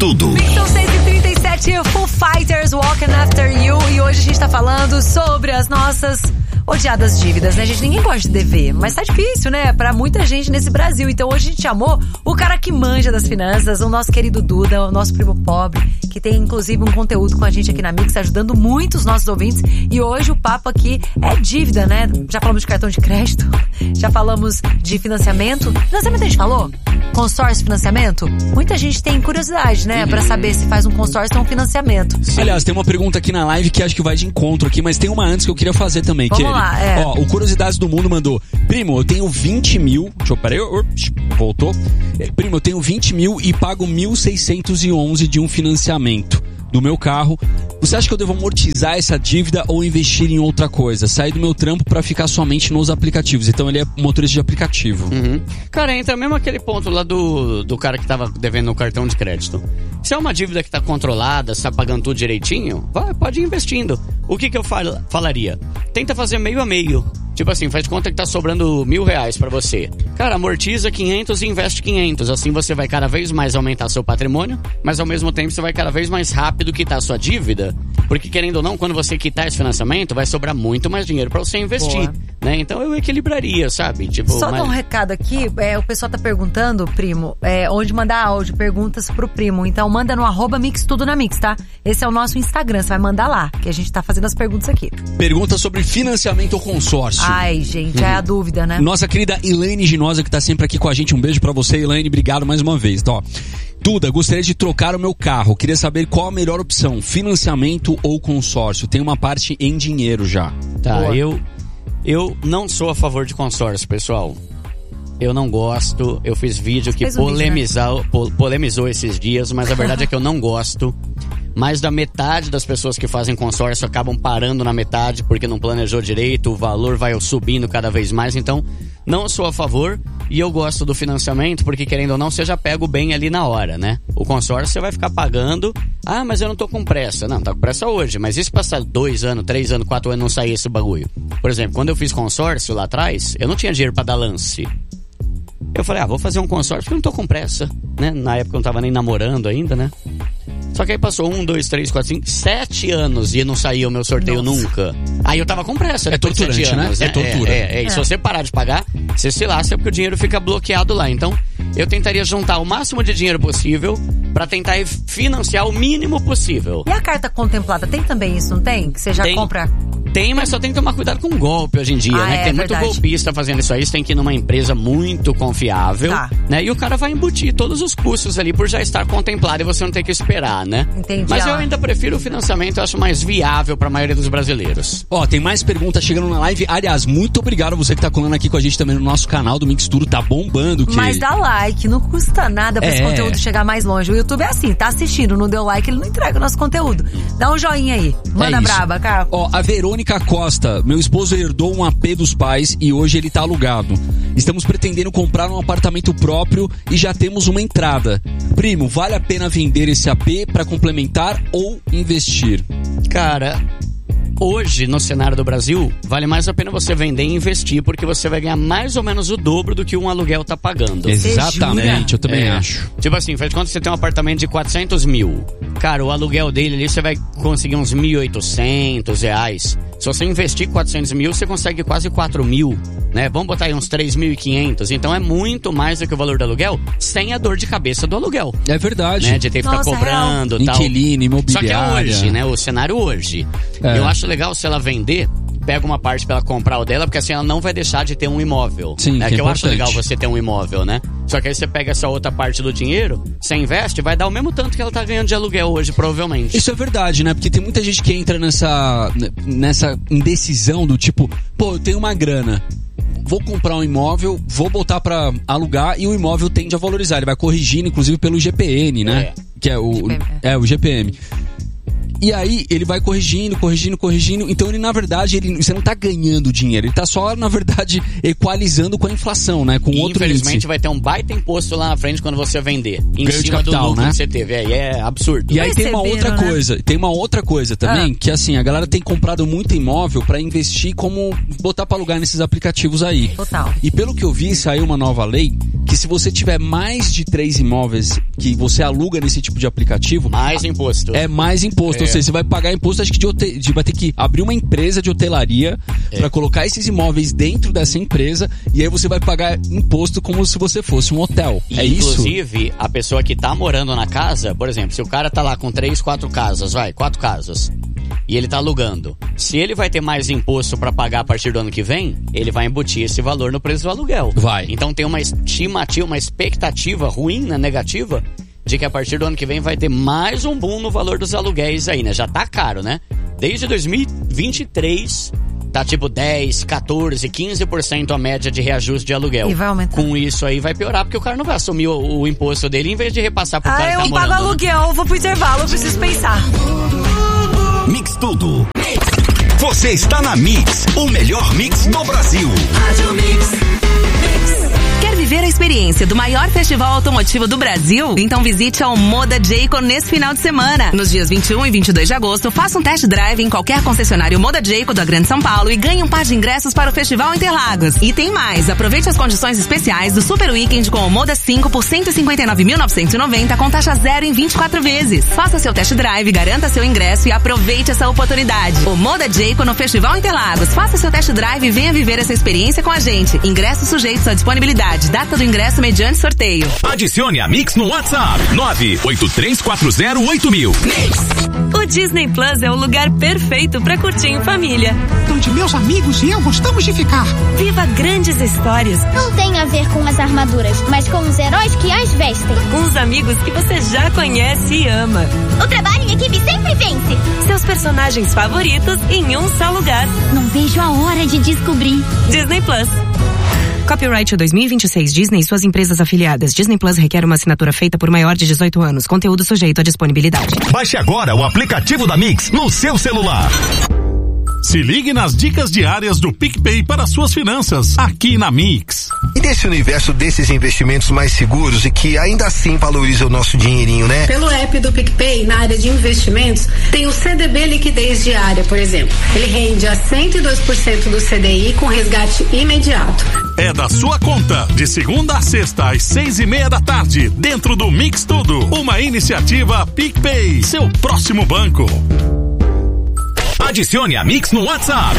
tudo. São 137, Foo Fighters, Walking After You. E hoje a gente tá falando sobre as nossas odiadas dívidas, né, gente? Ninguém gosta de dever, mas tá difícil, né? Pra muita gente nesse Brasil. Então hoje a gente chamou o cara que manja das finanças, o nosso querido Duda, o nosso primo pobre, que tem inclusive um conteúdo com a gente aqui na Mix, ajudando muito os nossos ouvintes. E hoje o papo aqui é dívida, né? Já falamos de cartão de crédito, já falamos de financiamento. Financiamento a gente falou? Consórcio, financiamento? Muita gente tem curiosidade, né? Pra saber se faz um consórcio ou um financiamento. Aliás, tem uma pergunta aqui na live que acho que vai de encontro aqui, mas tem uma antes que eu queria fazer também. Vamos lá, Ó, o Curiosidades do Mundo mandou: primo, eu tenho 20 mil. Deixa eu, peraí, voltou. Primo, eu tenho 20 mil e pago 1.611 de um financiamento do meu carro. Você acha que eu devo amortizar essa dívida ou investir em outra coisa? Sair do meu trampo pra ficar somente nos aplicativos. Então ele é motorista de aplicativo. Cara, entra mesmo aquele ponto lá do cara que tava devendo no cartão de crédito. Se é uma dívida que tá controlada, você tá pagando tudo direitinho, pode ir investindo. O que eu falaria? Tenta fazer meio a meio. Tipo assim, faz de conta que tá sobrando R$1.000 pra você. Cara, amortiza 500 e investe 500. Assim você vai cada vez mais aumentar seu patrimônio, mas ao mesmo tempo você vai cada vez mais rápido quitar a sua dívida. Porque querendo ou não, quando você quitar esse financiamento, vai sobrar muito mais dinheiro pra você investir. Né? Então eu equilibraria, sabe? Tipo, só dar um recado aqui, o pessoal tá perguntando, primo, onde mandar áudio, perguntas pro primo. Então manda no @mixtudonamix, tá? Esse é o nosso Instagram, você vai mandar lá, que a gente tá fazendo as perguntas aqui. Pergunta sobre financiamento ou consórcio. Ai, gente, é a dúvida, né? Nossa querida Elaine Ginosa, que tá sempre aqui com a gente. Um beijo pra você, Elaine. Obrigado mais uma vez. Então, ó, Duda, gostaria de trocar o meu carro. Queria saber qual a melhor opção, financiamento ou consórcio. Tem uma parte em dinheiro já. Tá, eu não sou a favor de consórcio, pessoal. Eu não gosto. Eu fiz vídeo que polemizou esses dias, mas a verdade é que eu não gosto. Mais da metade das pessoas que fazem consórcio acabam parando na metade porque não planejou direito, o valor vai subindo cada vez mais. Então, não sou a favor e eu gosto do financiamento porque, querendo ou não, você já pega o bem ali na hora, né? O consórcio você vai ficar pagando. Ah, mas eu não tô com pressa. Não, tá com pressa hoje. Mas e se passar 2 anos, 3 anos, 4 anos não sair esse bagulho? Por exemplo, quando eu fiz consórcio lá atrás, eu não tinha dinheiro pra dar lance. Eu falei, vou fazer um consórcio porque eu não tô com pressa, né? Na época eu não tava nem namorando ainda, né? Só que aí passou 1, 2, 3, 4, 5, 7 anos e não saía o meu sorteio nunca. Aí eu tava com pressa. É torturante, 7 anos, né? É tortura. E se você parar de pagar, você se lasca porque o dinheiro fica bloqueado lá. Então, eu tentaria juntar o máximo de dinheiro possível pra tentar financiar o mínimo possível. E a carta contemplada, tem também isso, não tem? Que você já compra... Tem, mas só tem que tomar cuidado com o golpe hoje em dia, né? Tem muito golpista fazendo isso aí. Você tem que ir numa empresa muito confiável, né? E o cara vai embutir todos os custos ali por já estar contemplado e você não ter que esperar, né? Entendi. Mas eu ainda prefiro o financiamento, eu acho mais viável pra maioria dos brasileiros. Ó, tem mais perguntas chegando na live. Aliás, muito obrigado a você que tá colando aqui com a gente também no nosso canal do Mix Tudo. Tá bombando. Mas dá like, não custa nada pra esse conteúdo chegar mais longe. O YouTube é assim, tá assistindo, não deu like, ele não entrega o nosso conteúdo. Dá um joinha aí. Manda braba, cara. Ó, a Verônica Costa, meu esposo herdou um AP dos pais e hoje ele tá alugado. Estamos pretendendo comprar um apartamento próprio e já temos uma entrada. Primo, vale a pena vender esse AP pra complementar ou investir? Cara, hoje no cenário do Brasil, vale mais a pena você vender e investir, porque você vai ganhar mais ou menos o dobro do que um aluguel tá pagando. Exatamente, eu também acho. Tipo assim, faz conta que você tem um apartamento de 400 mil. Cara, o aluguel dele ali você vai conseguir uns R$1.800. Se você investir 400 mil, você consegue quase 4 mil, né? Vamos botar aí uns 3.500. Então é muito mais do que o valor do aluguel, sem a dor de cabeça do aluguel. É verdade. Né? De ter que ficar cobrando e tal. Inquilino, imobiliária. Só que é hoje, né? O cenário hoje. Eu acho legal se ela vender, pega uma parte pra ela comprar o dela, porque assim ela não vai deixar de ter um imóvel. Sim, né? que eu acho legal você ter um imóvel, né? Só que aí você pega essa outra parte do dinheiro, você investe, vai dar o mesmo tanto que ela tá ganhando de aluguel hoje, provavelmente. Isso é verdade, né? Porque tem muita gente que entra nessa indecisão do tipo, pô, eu tenho uma grana, vou comprar um imóvel, vou botar pra alugar e o imóvel tende a valorizar. Ele vai corrigindo, inclusive, pelo GPN, né? Que é o GPM. E aí, ele vai corrigindo. Então, ele, na verdade, você não tá ganhando dinheiro. Ele tá só, na verdade, equalizando com a inflação, né? Com outro infelizmente, índice. vai ter um baita imposto lá na frente quando você vender. Em Ganho de cima capital, do lucro, né? que você teve. É absurdo. E aí tem uma outra coisa. Tem uma outra coisa também, que assim, a galera tem comprado muito imóvel pra investir, como botar pra alugar nesses aplicativos aí. Total. E pelo que eu vi, saiu uma nova lei que se você tiver mais de 3 imóveis que você aluga nesse tipo de aplicativo... Mais imposto. É mais imposto. Ou seja, você vai pagar imposto, acho que vai ter que abrir uma empresa de hotelaria para colocar esses imóveis dentro dessa empresa e aí você vai pagar imposto como se você fosse um hotel. É isso? Inclusive, a pessoa que tá morando na casa, por exemplo, se o cara tá lá com 4 casas, e ele tá alugando. Se ele vai ter mais imposto pra pagar a partir do ano que vem, ele vai embutir esse valor no preço do aluguel. Vai. Então tem uma estimativa, uma expectativa ruim, né, negativa, de que a partir do ano que vem vai ter mais um boom no valor dos aluguéis aí, né? Já tá caro, né? Desde 2023... tá tipo 10, 14, 15% a média de reajuste de aluguel. E vai aumentar. Com isso aí vai piorar, porque o cara não vai assumir o imposto dele em vez de repassar pro cara que tá morando. Eu pago aluguel, vou pro intervalo, eu preciso pensar. Mix Tudo. Você está na Mix, o melhor mix do Brasil. Rádio Mix. Quer viver a experiência do maior festival automotivo do Brasil? Então visite a Moda Jayco nesse final de semana. Nos dias 21 e 22 de agosto, faça um test drive em qualquer concessionário Moda Jayco da Grande São Paulo e ganhe um par de ingressos para o Festival Interlagos. E tem mais, aproveite as condições especiais do Super Weekend com o Moda 5 por 159.990 com taxa zero em 24 vezes. Faça seu test drive, garanta seu ingresso e aproveite essa oportunidade. O Moda Jayco no Festival Interlagos. Faça seu test drive e venha viver essa experiência com a gente. Ingressos sujeitos à disponibilidade. Data do ingresso mediante sorteio. Adicione a Mix no WhatsApp 983408000. O Disney Plus é o lugar perfeito para curtir em família. Onde meus amigos e eu gostamos de ficar. Viva grandes histórias. Não tem a ver com as armaduras, mas com os heróis que as vestem. Com os amigos que você já conhece e ama. O trabalho em equipe sempre vence. Seus personagens favoritos em um só lugar. Não vejo a hora de descobrir. Disney Plus. Copyright 2026 Disney e suas empresas afiliadas. Disney Plus requer uma assinatura feita por maior de 18 anos. Conteúdo sujeito à disponibilidade. Baixe agora o aplicativo da Mix no seu celular. Se ligue nas dicas diárias do PicPay para suas finanças, aqui na Mix. E desse universo desses investimentos mais seguros e que ainda assim valoriza o nosso dinheirinho, né? Pelo app do PicPay, na área de investimentos, tem o CDB Liquidez Diária, por exemplo. Ele rende a 102% do CDI com resgate imediato. É da sua conta, de segunda a sexta, às 6:30 da tarde, dentro do Mix Tudo. Uma iniciativa PicPay, seu próximo banco. Adicione a Mix no WhatsApp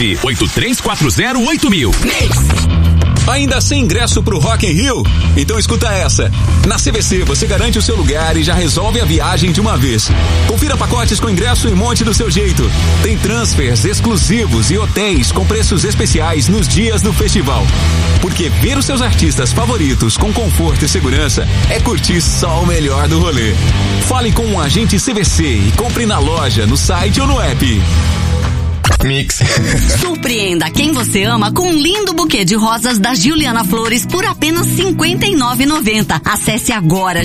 983408000. Ainda sem ingresso pro Rock in Rio? Então escuta essa. Na CVC você garante o seu lugar e já resolve a viagem de uma vez. Confira pacotes com ingresso e monte do seu jeito. Tem transfers exclusivos e hotéis com preços especiais nos dias do festival. Porque ver os seus artistas favoritos com conforto e segurança é curtir só o melhor do rolê. Fale com um agente CVC e compre na loja, no site ou no app. Mix. Surpreenda quem você ama com um lindo buquê de rosas da Giuliana Flores por apenas R$ 59,90. Acesse agora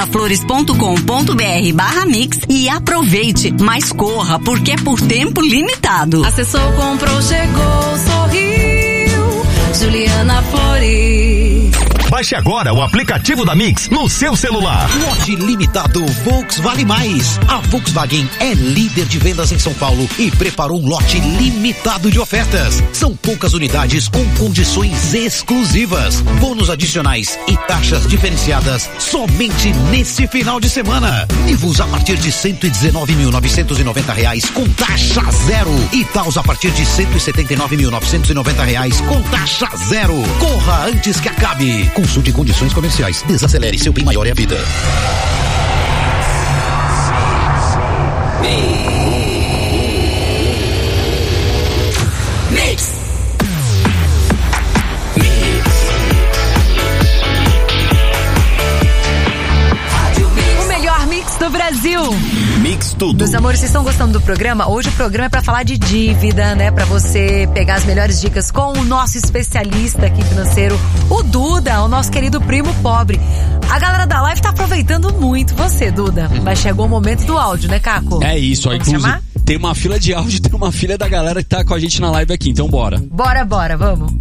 giulianaflores.com.br/mix e aproveite, mas corra porque é por tempo limitado. Acessou, comprou, chegou, sorriu. Giuliana Flores. Baixe agora o aplicativo da Mix no seu celular. Lote limitado Volkswagen Vale Mais. A Volkswagen é líder de vendas em São Paulo e preparou um lote limitado de ofertas. São poucas unidades com condições exclusivas, bônus adicionais e taxas diferenciadas somente nesse final de semana. Nivus a partir de R$ 119.990 com taxa zero e Taos a partir de R$ 179.990 com taxa zero. Corra antes que acabe. Consulte condições comerciais. Desacelere, seu bem maior é a vida. Mix. O melhor mix do Brasil. Mix Tudo. Meus amores, vocês estão gostando do programa? Hoje o programa é pra falar de dívida, né? Pra você pegar as melhores dicas com o nosso especialista aqui financeiro, o Duda, o nosso querido primo pobre. A galera da live tá aproveitando muito você, Duda. Mas chegou o momento do áudio, né, Caco? É isso, ó. Inclusive, tem uma fila de áudio, tem uma fila da galera que tá com a gente na live aqui, então bora. Bora, vamos.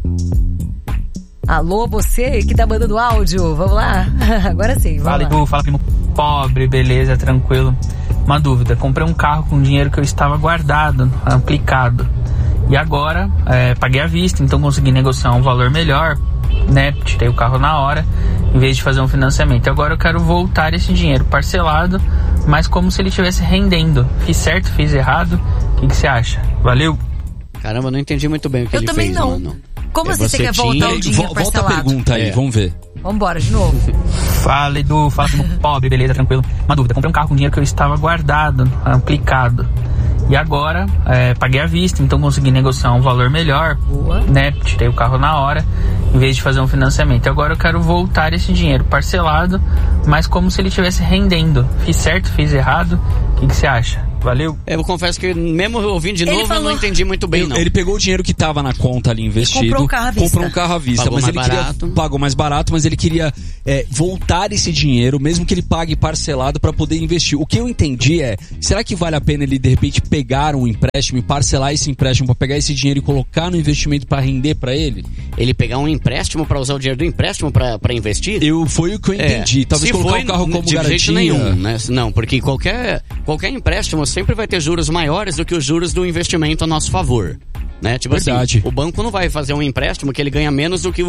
Alô, você que tá mandando áudio, vamos lá? Agora sim, vamos lá. Edu, fala primo pobre, beleza, tranquilo. Uma dúvida, comprei um carro com dinheiro que eu estava guardado, aplicado. E agora, paguei à vista, então consegui negociar um valor melhor, né? Tirei o carro na hora, em vez de fazer um financiamento. E agora eu quero voltar esse dinheiro parcelado, mas como se ele estivesse rendendo. Fiz certo, fiz errado? O que você acha? Valeu! Caramba, não entendi muito bem o que ele fez, também não. mano. Como assim você quer voltar o dinheiro parcelado? Volta a pergunta aí, vamos ver. Vambora, de novo. Fala, Edu, fala como pobre, beleza, tranquilo. Uma dúvida, comprei um carro com dinheiro que eu estava guardado, aplicado. E agora, paguei à vista, então consegui negociar um valor melhor, né? Tirei o carro na hora, em vez de fazer um financiamento. E agora eu quero voltar esse dinheiro parcelado, mas como se ele estivesse rendendo. Fiz certo, fiz errado? O que você acha? Valeu. Eu confesso que mesmo ouvindo de novo, eu não entendi muito bem, não. Ele pegou o dinheiro que tava na conta ali investido. Comprou um carro à vista. Comprou um carro à vista. Pagou mas mais ele barato. pagou mais barato, mas ele queria voltar esse dinheiro, mesmo que ele pague parcelado, pra poder investir. O que eu entendi será que vale a pena ele de repente pegar um empréstimo e parcelar esse empréstimo pra pegar esse dinheiro e colocar no investimento pra render pra ele? Ele pegar um empréstimo pra usar o dinheiro do empréstimo pra investir? Foi o que eu entendi. Talvez se colocar o carro como de garantia. Jeito nenhum, né? Não, porque qualquer empréstimo sempre vai ter juros maiores do que os juros do investimento a nosso favor, né? Tipo Verdade. assim, o banco não vai fazer um empréstimo que ele ganha menos do que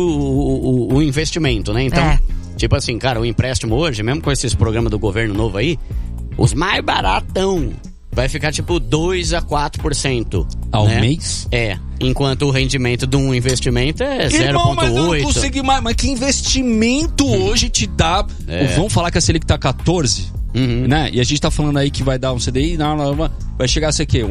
o investimento, né? Então, tipo assim, cara, o empréstimo hoje, mesmo com esses programas do governo novo aí, os mais baratão vai ficar tipo 2 a 4% ao né? mês? Enquanto o rendimento de um investimento é 0,8. Mas eu não consegui mais. Mas que investimento hoje te dá? Vamos falar que a Selic tá 14? Né? E a gente tá falando aí que vai dar um CDI, vai chegar a ser o quê?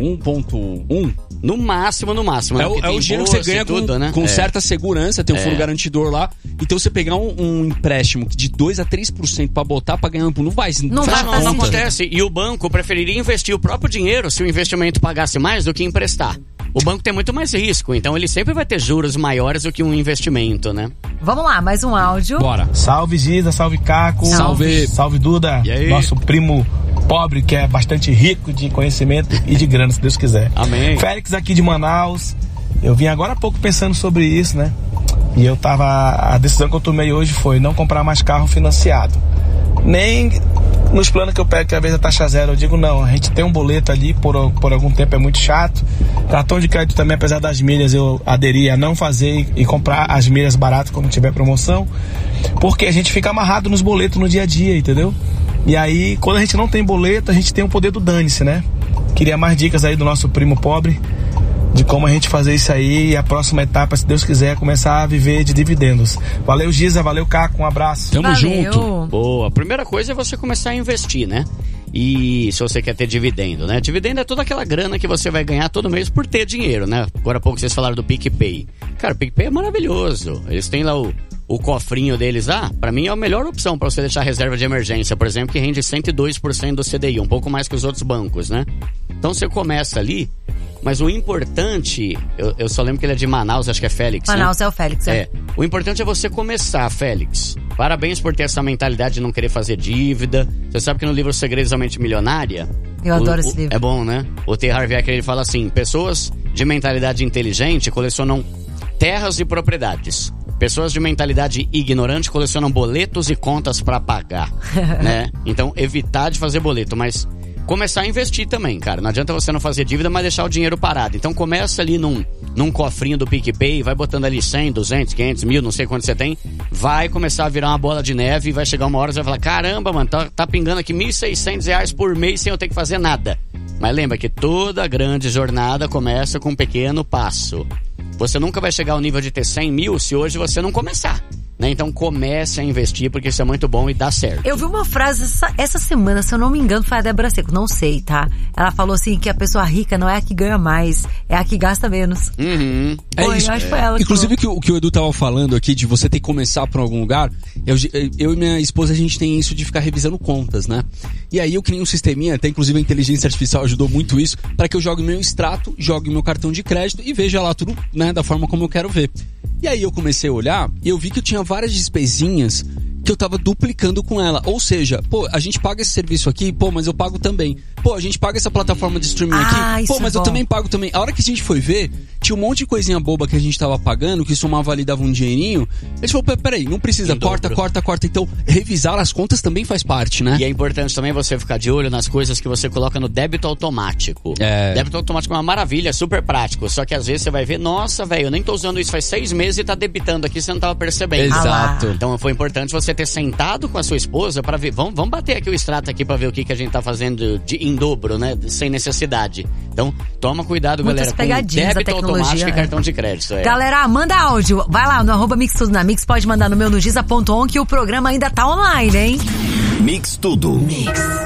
1,1? No máximo. É o dinheiro que você ganha tudo, com certa segurança, tem um fundo garantidor lá. Então você pegar um empréstimo de 2 a 3% pra botar pra ganhar, não acontece. E o banco preferiria investir o próprio dinheiro se o investimento pagasse mais do que emprestar. O banco tem muito mais risco, então ele sempre vai ter juros maiores do que um investimento, né? Vamos lá, mais um áudio. Bora. Salve Giza, salve Caco. Salve Duda. E aí? Nosso primo pobre que é bastante rico de conhecimento e de grana, se Deus quiser. Amém. Félix aqui de Manaus. Eu vim agora há pouco pensando sobre isso, né? E a decisão que eu tomei hoje foi não comprar mais carro financiado. Nem nos planos que eu pego, que às vezes a taxa zero, eu digo não, a gente tem um boleto ali, por algum tempo é muito chato. Cartão de crédito também, apesar das milhas, eu aderi a não fazer e comprar as milhas baratas quando tiver promoção, porque a gente fica amarrado nos boletos no dia a dia, entendeu? E aí, quando a gente não tem boleto, a gente tem o poder do dane-se, né? Queria mais dicas aí do nosso primo pobre, de como a gente fazer isso aí e a próxima etapa, se Deus quiser, começar a viver de dividendos. Valeu, Giza, valeu, Caco, um abraço. Tamo junto. Boa, a primeira coisa é você começar a investir, né? E se você quer ter dividendo, né? Dividendo é toda aquela grana que você vai ganhar todo mês por ter dinheiro, né? Agora há pouco vocês falaram do PicPay. Cara, o PicPay é maravilhoso. Eles têm lá o cofrinho deles lá. Pra mim é a melhor opção pra você deixar reserva de emergência, por exemplo, que rende 102% do CDI, um pouco mais que os outros bancos, né? Então você começa ali. Mas o importante, eu só lembro que ele é de Manaus, acho que é Félix, Manaus, né? é o Félix, O importante é você começar, Félix. Parabéns por ter essa mentalidade de não querer fazer dívida. Você sabe que no livro Segredos da Mente Milionária... Eu adoro esse livro. É bom, né? O T. Harv Eker, ele fala assim, pessoas de mentalidade inteligente colecionam terras e propriedades. Pessoas de mentalidade ignorante colecionam boletos e contas pra pagar, né? Então, evitar de fazer boleto, mas... começar a investir também, cara. Não adianta você não fazer dívida, mas deixar o dinheiro parado. Então começa ali num cofrinho do PicPay, vai botando ali 100, 200, 500, 1000, não sei quanto você tem. Vai começar a virar uma bola de neve e vai chegar uma hora e você vai falar, caramba, mano, tá pingando aqui R$1.600 por mês sem eu ter que fazer nada. Mas lembra que toda grande jornada começa com um pequeno passo. Você nunca vai chegar ao nível de ter 100 mil se hoje você não começar. Né? Então comece a investir porque isso é muito bom e dá certo. Eu vi uma frase essa semana, se eu não me engano, foi a Débora Seco, não sei, tá? Ela falou assim que a pessoa rica não é a que ganha mais, é a que gasta menos. É isso. Acho que foi ela que inclusive o que o Edu tava falando aqui, de você ter que começar por algum lugar, eu e minha esposa, a gente tem isso de ficar revisando contas, né? E aí eu criei um sisteminha, até inclusive a inteligência artificial ajudou muito isso, para que eu jogue meu extrato, jogue meu cartão de crédito e veja lá tudo, né, da forma como eu quero ver. E aí eu comecei a olhar e eu vi que eu tinha várias despesinhas que eu tava duplicando com ela. Ou seja, pô, a gente paga esse serviço aqui, pô, mas eu pago também. Pô, a gente paga essa plataforma de streaming aqui, pô, mas eu também pago também. A hora que a gente foi ver, tinha um monte de coisinha boba que a gente tava pagando, que somava ali, dava um dinheirinho. Eles falaram, peraí, não precisa, corta. Então, revisar as contas também faz parte, né? E é importante também você ficar de olho nas coisas que você coloca no débito automático. Débito automático é uma maravilha, é super prático. Só que às vezes você vai ver, nossa, velho, eu nem tô usando isso faz 6 meses e tá debitando aqui, você não tava percebendo. Exato. Então foi importante você ter sentado com a sua esposa pra ver, vamos bater aqui o extrato aqui pra ver o que a gente tá fazendo em dobro, né? Sem necessidade. Então, toma cuidado, muitas galera, com débito automático e cartão de crédito. Galera, manda áudio. Vai lá no @Mix Tudo na Mix, pode mandar no meu Nugiza.on que o programa ainda tá online, hein? Mix Tudo.